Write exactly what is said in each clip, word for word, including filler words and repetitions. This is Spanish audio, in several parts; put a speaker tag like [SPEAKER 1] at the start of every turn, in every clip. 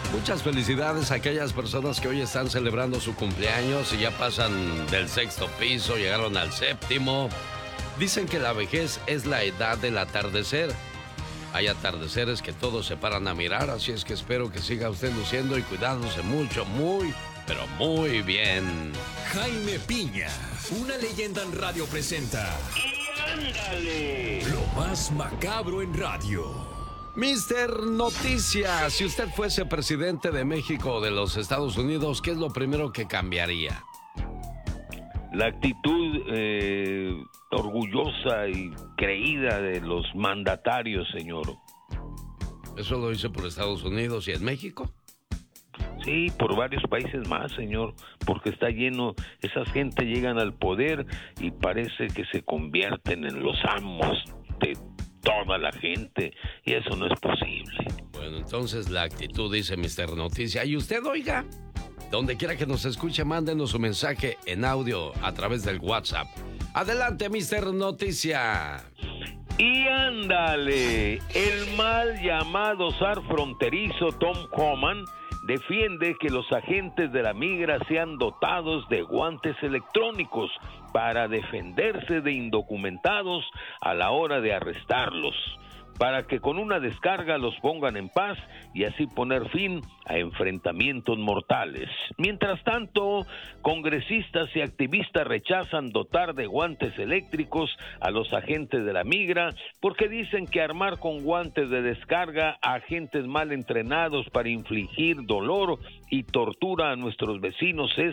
[SPEAKER 1] Muchas felicidades a aquellas personas que hoy están celebrando su cumpleaños y ya pasan del sexto piso, llegaron al séptimo. Dicen que la vejez es la edad del atardecer. Hay atardeceres que todos se paran a mirar, así es que espero que siga usted luciendo y cuidándose mucho, muy, pero muy bien.
[SPEAKER 2] Jaime Piña, una leyenda en radio presenta.
[SPEAKER 3] ¡Y ándale!
[SPEAKER 2] Lo más macabro en radio.
[SPEAKER 1] mister Noticias, si usted fuese presidente de México o de los Estados Unidos, ¿qué es lo primero que cambiaría?
[SPEAKER 3] La actitud eh, orgullosa y creída de los mandatarios, señor.
[SPEAKER 1] ¿Eso lo hice por Estados Unidos y en México?
[SPEAKER 3] Sí, por varios países más, señor, porque está lleno, esas gente llegan al poder y parece que se convierten en los amos de toda la gente, y eso no es posible.
[SPEAKER 1] Bueno, entonces la actitud, dice mister Noticia. Y usted, oiga, donde quiera que nos escuche, mándenos su mensaje en audio a través del WhatsApp. Adelante, mister Noticia.
[SPEAKER 3] Y ándale, el mal llamado zar fronterizo Tom Homan defiende que los agentes de la migra sean dotados de guantes electrónicos para defenderse de indocumentados a la hora de arrestarlos, para que con una descarga los pongan en paz y así poner fin a enfrentamientos mortales. Mientras tanto, congresistas y activistas rechazan dotar de guantes eléctricos a los agentes de la migra porque dicen que armar con guantes de descarga a agentes mal entrenados para infligir dolor y tortura a nuestros vecinos es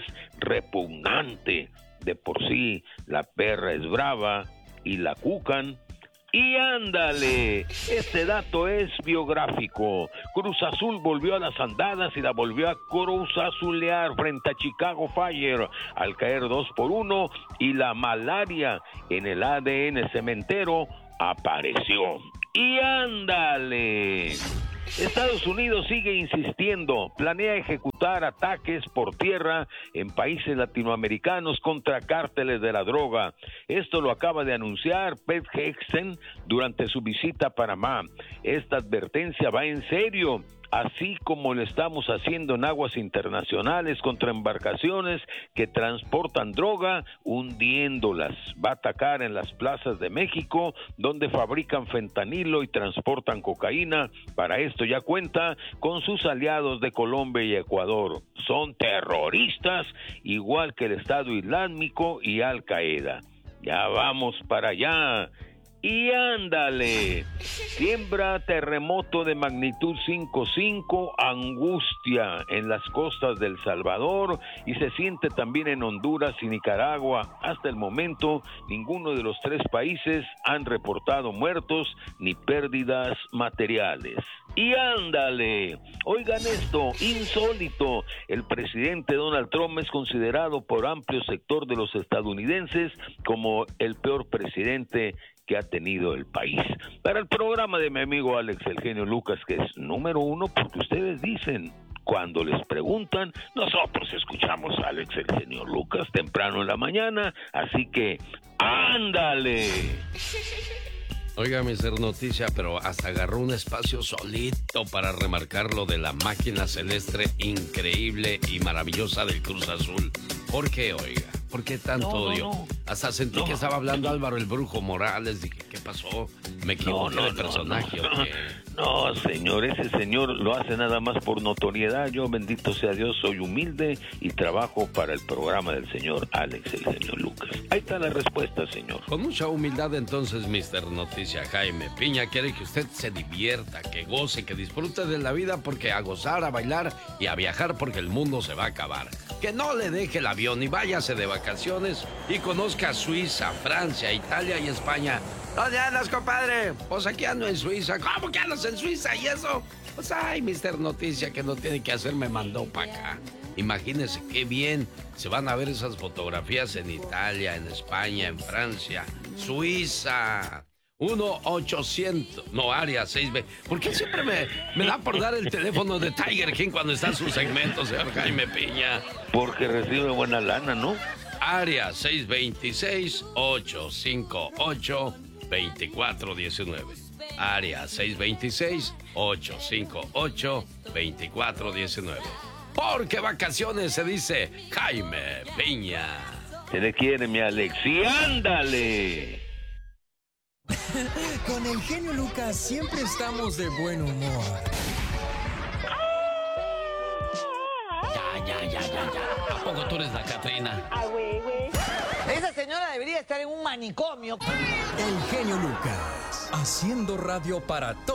[SPEAKER 3] repugnante. De por sí, la perra es brava y la cucan. Y ándale, este dato es biográfico. Cruz Azul volvió a las andadas y la volvió a cruzazulear frente a Chicago Fire al caer dos por uno, y la malaria en el A D N cementero apareció. Y ándale, Estados Unidos sigue insistiendo, planea ejecutar ataques por tierra en países latinoamericanos contra cárteles de la droga. Esto lo acaba de anunciar Pete Hegseth durante su visita a Panamá. Esta advertencia va en serio, así como lo estamos haciendo en aguas internacionales contra embarcaciones que transportan droga, hundiéndolas. Va a atacar en las plazas de México, donde fabrican fentanilo y transportan cocaína. Para esto ya cuenta con sus aliados de Colombia y Ecuador. Son terroristas, igual que el Estado Islámico y Al Qaeda. Ya vamos para allá. Y ándale, siembra terremoto de magnitud cinco punto cinco, angustia en las costas de El Salvador y se siente también en Honduras y Nicaragua. Hasta el momento, ninguno de los tres países han reportado muertos ni pérdidas materiales. Y ándale, oigan esto, insólito, el presidente Donald Trump es considerado por amplio sector de los estadounidenses como el peor presidente que ha tenido el país. Para el programa de mi amigo Alex El Genio Lucas, que es número uno, porque ustedes dicen, cuando les preguntan, nosotros escuchamos a Alex El Genio Lucas temprano en la mañana, así que ándale.
[SPEAKER 1] Oiga, mister Noticia, pero hasta agarró un espacio solito para remarcar lo de la máquina celeste increíble y maravillosa del Cruz Azul. ¿Por qué, oiga? ¿Por qué tanto
[SPEAKER 3] no,
[SPEAKER 1] odio?
[SPEAKER 3] No, no.
[SPEAKER 1] Hasta sentí no, que estaba hablando Álvaro el Brujo Morales. Dije, ¿qué pasó? ¿Me equivoqué
[SPEAKER 3] no, no,
[SPEAKER 1] de personaje
[SPEAKER 3] no, no.
[SPEAKER 1] o qué?
[SPEAKER 3] No, señor, ese señor lo hace nada más por notoriedad. Yo, bendito sea Dios, soy humilde y trabajo para el programa del señor Alex El Genio Lucas. Ahí está la respuesta, señor.
[SPEAKER 1] Con mucha humildad, entonces, mister Noticia Jaime Piña quiere que usted se divierta, que goce, que disfrute de la vida, porque a gozar, a bailar y a viajar, porque el mundo se va a acabar. Que no le deje el avión y váyase de vacaciones y conozca Suiza, Francia, Italia y España. ¿Dónde andas, compadre? Pues aquí ando en Suiza. ¿Cómo que andas en Suiza y eso? Pues ay, mister Noticia, que no tiene que hacer, me mandó para acá. Imagínense qué bien se van a ver esas fotografías en Italia, en España, en Francia, Suiza. uno ochocientos, no, área seis B. ¿Por qué siempre me, me da por dar el teléfono de Tiger King cuando está en su segmento, señor Jaime Piña?
[SPEAKER 3] Porque recibe buena lana, ¿no?
[SPEAKER 1] Área seis dos seis, ocho cinco ocho, dos cuatro uno nueve. área seis dos seis, ocho cinco ocho, dos cuatro uno nueve. Porque vacaciones se dice Jaime Piña.
[SPEAKER 3] Se le quiere, mi Alex. ¡Y ándale!
[SPEAKER 2] Con el genio Lucas siempre estamos de buen humor.
[SPEAKER 4] Ya, ya, ya, ya, ya. ¿A poco tú eres la Catrina?
[SPEAKER 5] Ah, güey, güey. Esa señora debería estar en un manicomio.
[SPEAKER 2] El genio Lucas, haciendo radio para todos.